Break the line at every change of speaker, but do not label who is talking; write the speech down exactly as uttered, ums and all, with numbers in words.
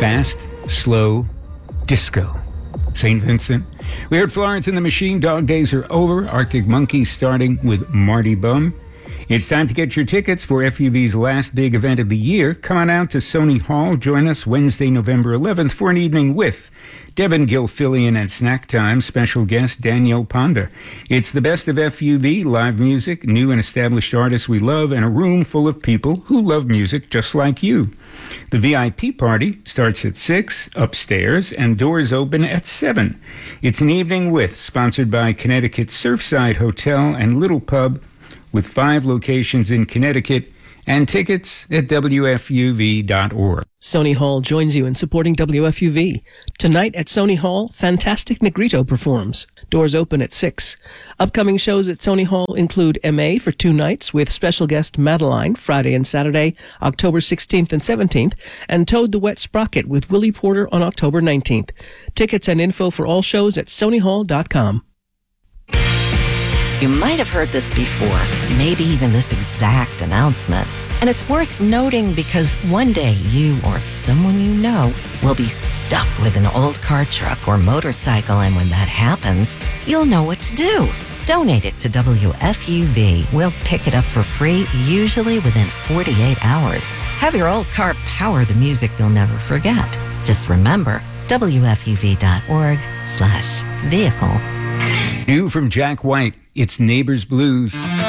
Fast, slow, disco. Saint Vincent. We heard Florence and the Machine, Dog Days Are Over. Arctic Monkeys starting with Marty Bum. It's time to get your tickets for F U V's last big event of the year. Come on out to Sony Hall. Join us Wednesday, November eleventh for an evening with Devin Gilfillian at Snack Time, special guest Danielle Ponda. It's the best of F U V, live music, new and established artists we love, and a room full of people who love music just like you. The V I P party starts at six upstairs and doors open at seven. It's an evening with, sponsored by Connecticut Surfside Hotel and Little Pub, with five locations in Connecticut, and tickets at W F U V dot org.
Sony Hall joins you in supporting W F U V. Tonight at Sony Hall, Fantastic Negrito performs. Doors open at six. Upcoming shows at Sony Hall include M A for two nights with special guest Madeline, Friday and Saturday, October sixteenth and seventeenth, and Toad the Wet Sprocket with Willie Porter on October nineteenth. Tickets and info for all shows at Sony Hall dot com.
You might have heard this before, maybe even this exact announcement. And it's worth noting because one day you or someone you know will be stuck with an old car, truck, or motorcycle, and when that happens, you'll know what to do. Donate it to W F U V. We'll pick it up for free, usually within forty-eight hours. Have your old car power the music you'll never forget. Just remember, W F U V dot org slash vehicle.
New from Jack White, it's Neighbors Blues.